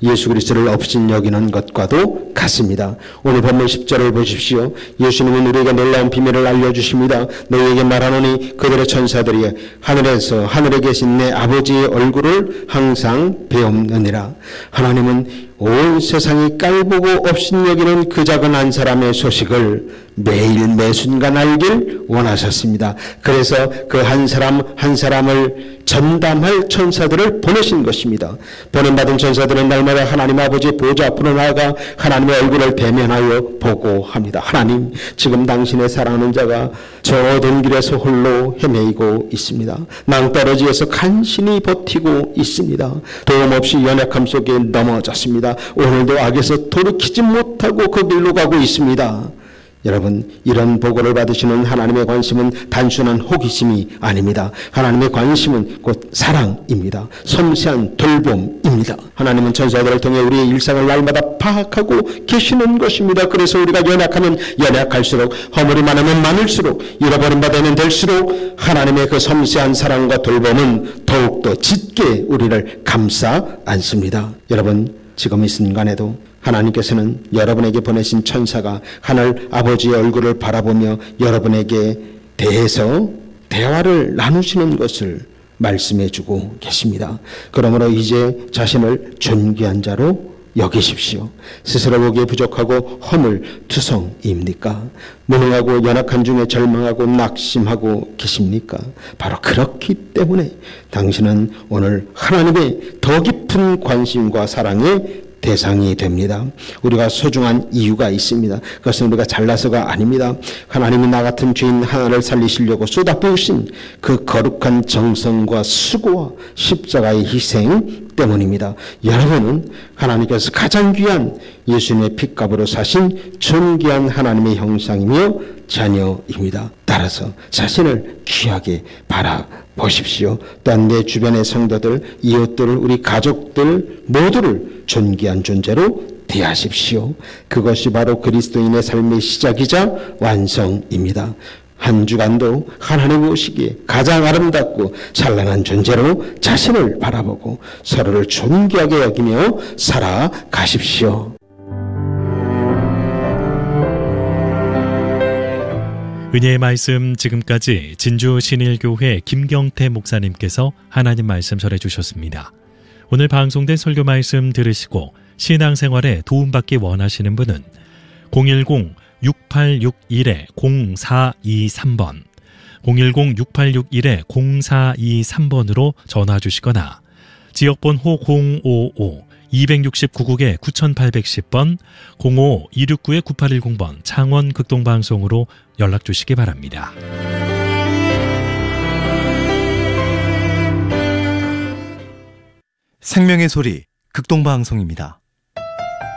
예수 그리스도를 없인 여기는 것과도 같습니다. 오늘 본문 10절을 보십시오. 예수님은 우리에게 놀라운 비밀을 알려주십니다. 너희에게 말하노니 그들의 천사들이 하늘에서 하늘에 계신 내 아버지의 얼굴을 항상 배옵느니라. 하나님은 온 세상이 깔보고 업신여기는 그 작은 한 사람의 소식을 매일 매순간 알길 원하셨습니다. 그래서 그 한 사람 한 사람을 전담할 천사들을 보내신 것입니다. 보냄받은 천사들은 날마다 하나님 아버지의 보좌 앞으로 나아가 하나님의 얼굴을 대면하여 보고합니다. 하나님, 지금 당신의 사랑하는 자가 저 어두운 길에서 홀로 헤매이고 있습니다. 낭떠러지에서 간신히 버티고 있습니다. 도움 없이 연약함 속에 넘어졌습니다. 오늘도 악에서 돌이키지 못하고 그 길로 가고 있습니다. 여러분, 이런 보고를 받으시는 하나님의 관심은 단순한 호기심이 아닙니다. 하나님의 관심은 곧 사랑입니다. 섬세한 돌봄입니다. 하나님은 천사들을 통해 우리의 일상을 날마다 파악하고 계시는 것입니다. 그래서 우리가 연약하면 연약할수록, 허물이 많으면 많을수록, 잃어버린 바 되면 될수록 하나님의 그 섬세한 사랑과 돌봄은 더욱더 짙게 우리를 감싸 안습니다. 여러분, 지금 이 순간에도 하나님께서는 여러분에게 보내신 천사가 하늘 아버지의 얼굴을 바라보며 여러분에게 대해서 대화를 나누시는 것을 말씀해주고 계십니다. 그러므로 이제 자신을 존귀한 자로 여기십시오. 스스로 보기에 부족하고 허물투성입니까? 무능하고 연약한 중에 절망하고 낙심하고 계십니까? 바로 그렇기 때문에 당신은 오늘 하나님의 더 깊은 관심과 사랑에 대상이 됩니다. 우리가 소중한 이유가 있습니다. 그것은 우리가 잘나서가 아닙니다. 하나님이 나 같은 죄인 하나를 살리시려고 쏟아부으신 그 거룩한 정성과 수고와 십자가의 희생 때문입니다. 여러분은 하나님께서 가장 귀한 예수님의 핏값으로 사신 존귀한 하나님의 형상이며 자녀입니다. 따라서 자신을 귀하게 바라보십시오. 또한 내 주변의 성도들, 이웃들, 우리 가족들 모두를 존귀한 존재로 대하십시오. 그것이 바로 그리스도인의 삶의 시작이자 완성입니다. 한 주간도 하나님 오시기에 가장 아름답고 찬란한 존재로 자신을 바라보고 서로를 존귀하게 여기며 살아가십시오. 은혜의 말씀, 지금까지 진주 신일교회 김경태 목사님께서 하나님 말씀 전해주셨습니다. 오늘 방송된 설교 말씀 들으시고 신앙생활에 도움받기 원하시는 분은 010-6861-0423번 010-6861-0423번으로 전화 주시거나 지역번호 055-269국에 9810번 05-269-9810번 창원 극동방송으로 연락 주시기 바랍니다. 생명의 소리 극동방송입니다.